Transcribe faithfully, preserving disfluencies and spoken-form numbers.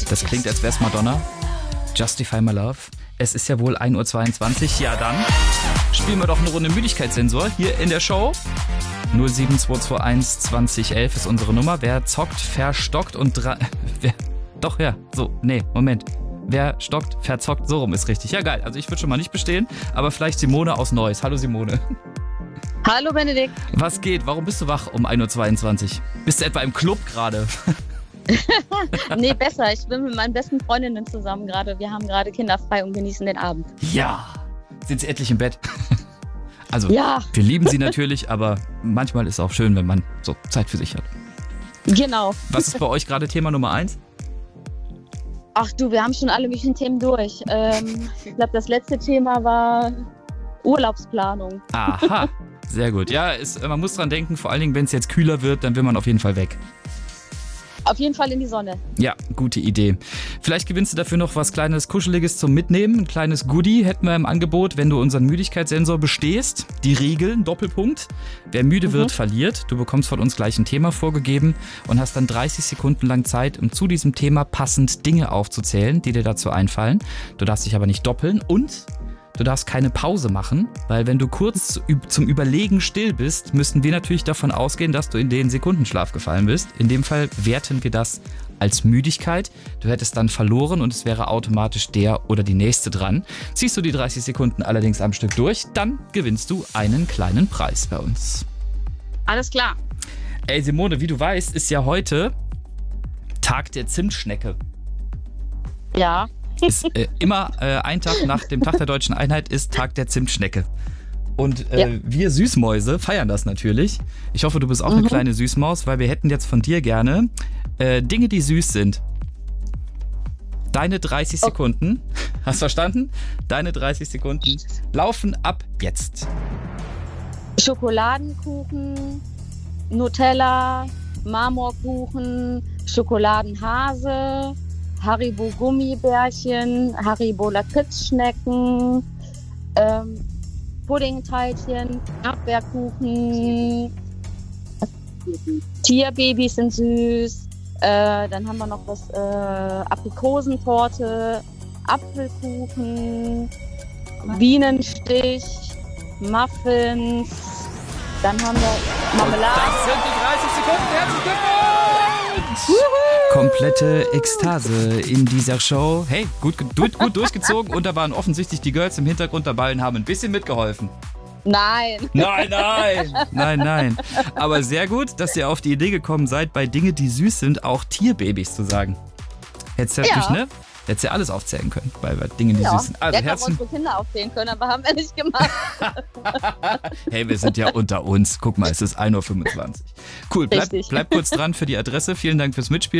Das klingt, als wär's Madonna. Justify My Love. Es ist ja wohl ein Uhr zweiundzwanzig. Ja, dann spielen wir doch eine Runde Müdigkeitssensor hier in der Show. null sieben zwei zwei eins zwanzig elf ist unsere Nummer. Wer zockt, verstockt und dra- wer Doch, ja, so, nee, Moment. Wer stockt, verzockt, so rum ist richtig. Ja, geil. Also ich würde schon mal nicht bestehen, aber vielleicht Simone aus Neuss. Hallo Simone. Hallo Benedikt. Was geht? Warum bist du wach um ein Uhr zweiundzwanzig? Bist du etwa im Club gerade? Nee, besser. Ich bin mit meinen besten Freundinnen zusammen gerade. Wir haben gerade kinderfrei und genießen den Abend. Ja. Sind sie endlich im Bett? Also, ja. Wir lieben sie natürlich, aber manchmal ist es auch schön, wenn man so Zeit für sich hat. Genau. Was ist bei euch gerade Thema Nummer eins? Ach du, wir haben schon alle möglichen Themen durch. Ähm, ich glaube, das letzte Thema war Urlaubsplanung. Aha, sehr gut. Ja, ist, man muss dran denken, vor allen Dingen, wenn es jetzt kühler wird, dann will man auf jeden Fall weg. Auf jeden Fall in die Sonne. Ja, gute Idee. Vielleicht gewinnst du dafür noch was Kleines, Kuscheliges zum Mitnehmen. Ein kleines Goodie hätten wir im Angebot, wenn du unseren Müdigkeitssensor bestehst. Die Regeln, Doppelpunkt. Wer müde mhm. wird, verliert. Du bekommst von uns gleich ein Thema vorgegeben und hast dann dreißig Sekunden lang Zeit, um zu diesem Thema passend Dinge aufzuzählen, die dir dazu einfallen. Du darfst dich aber nicht doppeln und du darfst keine Pause machen, weil wenn du kurz zum Überlegen still bist, müssten wir natürlich davon ausgehen, dass du in den Sekundenschlaf gefallen bist. In dem Fall werten wir das als Müdigkeit. Du hättest dann verloren und es wäre automatisch der oder die Nächste dran. Ziehst du die dreißig Sekunden allerdings am Stück durch, dann gewinnst du einen kleinen Preis bei uns. Alles klar. Ey Simone, wie du weißt, ist ja heute Tag der Zimtschnecke. Ja. Ist äh, immer äh, ein Tag nach dem Tag der Deutschen Einheit ist Tag der Zimtschnecke. Und äh, ja. wir Süßmäuse feiern das natürlich. Ich hoffe, du bist auch mhm. eine kleine Süßmaus, weil wir hätten jetzt von dir gerne äh, Dinge, die süß sind. Deine dreißig okay. Sekunden, hast verstanden? Deine dreißig Sekunden laufen ab jetzt. Schokoladenkuchen, Nutella, Marmorkuchen, Schokoladenhase, Haribo Gummibärchen, Haribo Lakritzschnecken, ähm, Puddingteilchen, Erdbeerkuchen, Tierbabys sind süß, äh, dann haben wir noch was, äh, Aprikosentorte, Apfelkuchen, Bienenstich, Muffins, dann haben wir Marmelade. Das sind die dreißig Sekunden, herzlichen Glückwunsch! Juhu! Komplette Ekstase in dieser Show. Hey, gut, gut, gut durchgezogen und da waren offensichtlich die Girls im Hintergrund dabei und haben ein bisschen mitgeholfen. Nein. Nein, nein. Nein, nein. Aber sehr gut, dass ihr auf die Idee gekommen seid, bei Dinge, die süß sind, auch Tierbabys zu sagen. Hättest du ja. natürlich, ne? Hättest ja alles aufzählen können, bei, bei Dingen, die ja. süß sind. Also, wir hätten auch unsere Kinder aufzählen können, aber haben wir nicht gemacht. Hey, wir sind ja unter uns. Guck mal, es ist ein Uhr fünfundzwanzig. Cool, bleib, bleib kurz dran für die Adresse. Vielen Dank fürs Mitspielen.